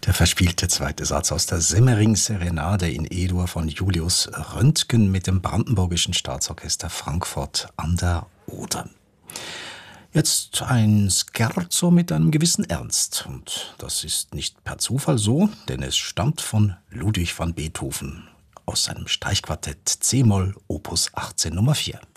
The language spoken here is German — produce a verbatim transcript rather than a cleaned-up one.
Der verspielte zweite Satz aus der Semmering-Serenade in E-Dur von Julius Röntgen mit dem Brandenburgischen Staatsorchester Frankfurt an der Oder. Jetzt ein Scherzo mit einem gewissen Ernst. Und das ist nicht per Zufall so, denn es stammt von Ludwig van Beethoven aus seinem Streichquartett C-Moll Opus achtzehn Nummer vier.